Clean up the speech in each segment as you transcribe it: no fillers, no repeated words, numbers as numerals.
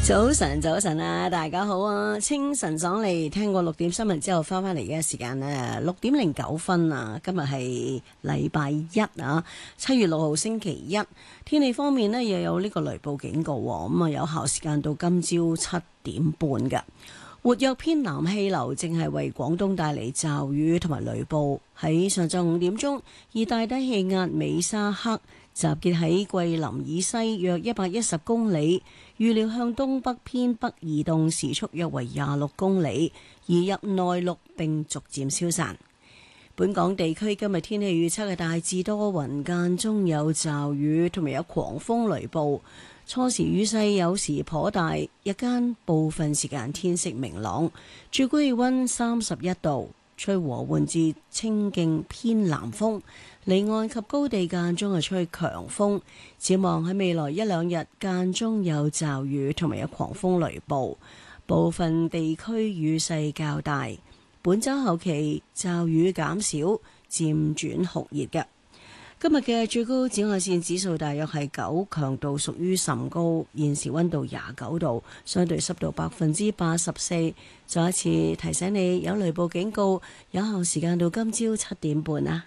早晨，早晨啊，大家好啊！清晨爽利，聽過6點新聞之後，翻嚟嘅時間呢6:09啊！今日係禮拜一啊，7月6號星期一。天氣方面呢，又有呢個雷暴警告，咁啊有效時間到今朝7點半嘅。活躍偏南氣流正係為廣東帶嚟驟雨同埋雷暴。喺上晝5點鐘，熱帶低氣壓美沙克集結喺桂林以西約110公里，預料向東北偏北移動，時速約為26公里，移入內陸並逐漸消散。本港地區今日天氣預測係大致多雲，間中有驟雨同埋有狂風雷暴，初時雨勢有時頗大，日間部分時間天色明朗，最高氣溫31度，吹和緩至清勁偏南風，離岸及高地間中係吹強風。展望喺未來1、2日間中有驟雨同埋有狂風雷暴，部分地區雨勢較大。本週後期驟雨減少，漸轉酷熱嘅。今日嘅最高紫外線指數大約係9，強度屬於甚高。現時溫度29度，相對濕度84%。再一次提醒你，有雷暴警告，有效時間到今朝7點半啊！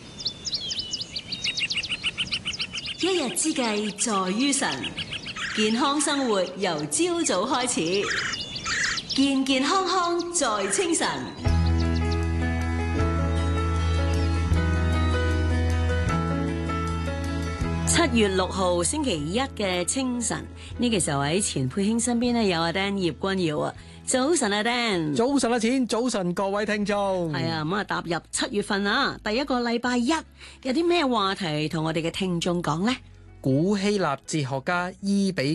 一日之計在於晨，健康生活由朝早開始，健健康康在清晨。7月6號星期一嘅清晨，呢個時候喺錢佩卿身邊呢，有阿 Dan 葉君耀啊。早晨啊 Dan， 早晨啊錢，早晨各位聽眾。 係啊，咁啊踏入7月份啊，第一個禮拜一，有啲咩話題同我哋嘅聽眾講呢？ 古希臘哲學家伊比